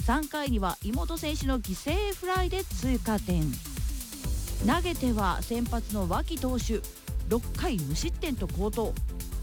3回には妹選手の犠牲フライで追加点。投げては先発の脇投手、6回無失点と好投。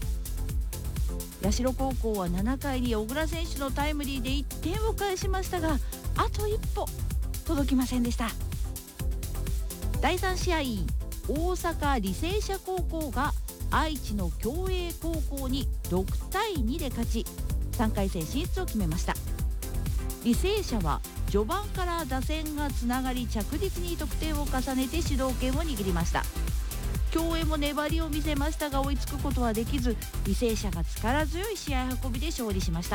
社高校は7回に小倉選手のタイムリーで1点を返しましたが、あと一歩届きませんでした。第3試合、大阪履正社高校が愛知の共栄高校に6対2で勝ち、3回戦進出を決めました。履正社は序盤から打線がつながり、着実に得点を重ねて主導権を握りました。共栄も粘りを見せましたが追いつくことはできず、履正社が力強い試合運びで勝利しました。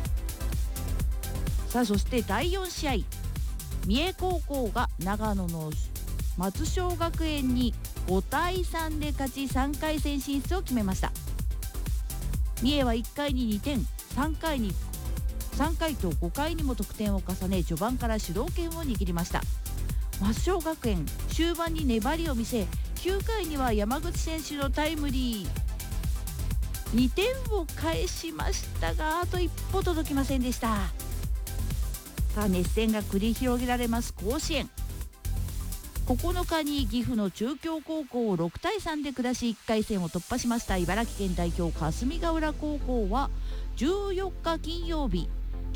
さあそして第4試合、三重高校が長野の松商学園に5対3で勝ち、3回戦進出を決めました。三重は1回に2点、3回と5回にも得点を重ね、序盤から主導権を握りました。松商学園終盤に粘りを見せ、9回には山口選手のタイムリー2点を返しましたが、あと一歩届きませんでした。さあ熱戦が繰り広げられます甲子園。9日に岐阜の中京高校を6対3で下し1回戦を突破しました茨城県代表霞ヶ浦高校は14日金曜日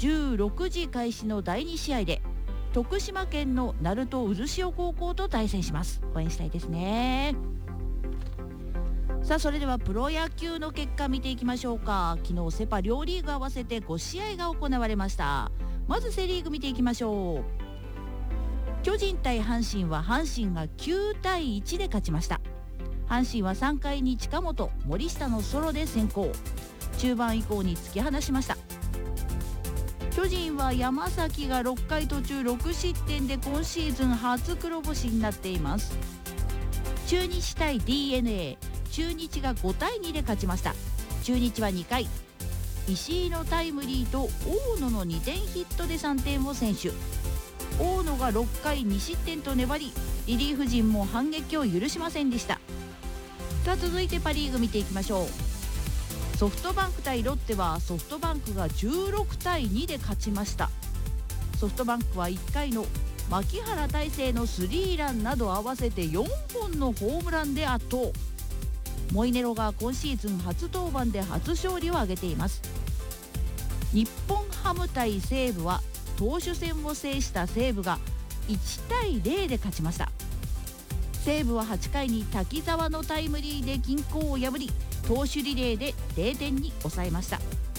16時開始の第2試合で徳島県の鳴門渦潮高校と対戦します。応援したいですね。さあそれではプロ野球の結果見ていきましょうか。昨日セ・パ両リーグ合わせて5試合が行われました。まずセ・リーグ見ていきましょう。巨人対阪神は阪神が9対1で勝ちました。阪神は3回に近本、森下のソロで先行、中盤以降に突き放しました。巨人は山崎が6回途中6失点で今シーズン初黒星になっています。中日対 DNA、 中日が5対2で勝ちました。中日は2回、石井のタイムリーと大野の2点ヒットで3点を先取。大野が6回2失点と粘り、リリーフ陣も反撃を許しませんでした。さあ続いてパ・リーグ見ていきましょう。ソフトバンク対ロッテはソフトバンクが16対2で勝ちました。ソフトバンクは1回の牧原大成のスリーランなど合わせて4本のホームランで圧倒。モイネロが今シーズン初登板で初勝利を挙げています。日本ハム対西武は投手戦を制した西武が1対0で勝ちました。西武は8回に滝沢のタイムリーで均衡を破り、投手リレーで0点に抑えました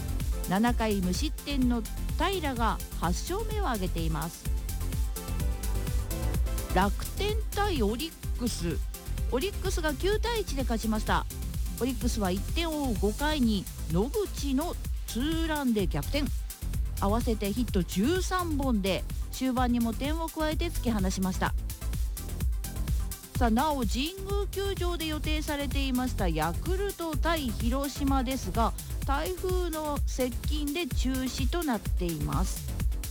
。7回無失点の平が8勝目を挙げています。楽天対オリックス、オリックスが9対1で勝ちました。オリックスは1点を追う5回に野口のツーランで逆転、合わせてヒット13本で終盤にも点を加えて突き放しました。さあなお神宮球場で予定されていましたヤクルト対広島ですが、台風の接近で中止となっています。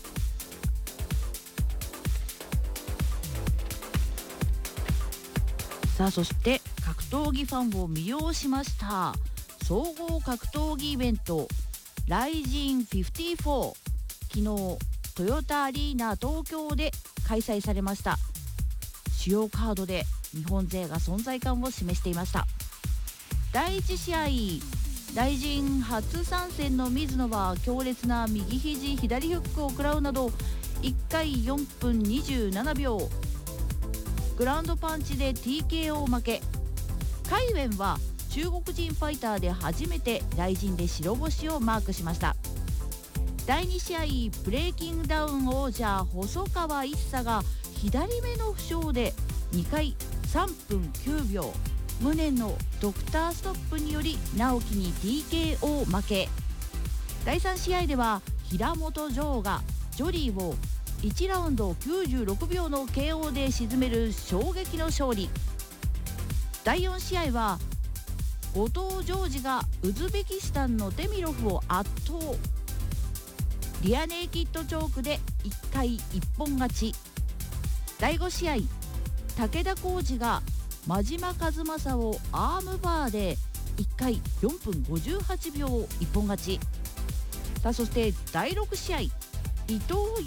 さあそして格闘技ファンを魅了しました総合格闘技イベントライジン54、昨日トヨタアリーナ東京で開催されました。主要カードで日本勢が存在感を示していました。第1試合、ライジン初参戦の水野は強烈な右肘左フックを食らうなど1回4分27秒、グラウンドパンチで TKO 負け。カイウェンは中国人ファイターで初めてライジンで白星をマークしました。第2試合、ブレイキングダウン王者細川一茶が左目の負傷で2回3分9秒、無念のドクターストップにより直樹に TKO 負け。第3試合では平本譲がジョリーを1ラウンド96秒の KO で沈める衝撃の勝利。第4試合は後藤ジョージがウズベキスタンのテミロフを圧倒、リアネイキッドチョークで1回1本勝ち。第5試合、武田浩二が真島和正をアームバーで1回4分58秒一本勝ち。さあそして第6試合、伊藤